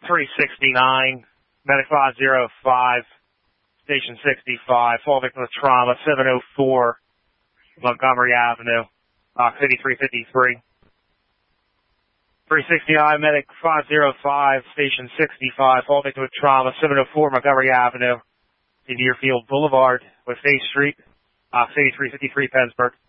369, medic 505, station 65, fall victim of trauma, 704, Montgomery Avenue, City 353. 369, medic 505, station 65, fall victim of trauma, 704, Montgomery Avenue, Deerfield Boulevard, West 8th Street, City 353, Pennsburg.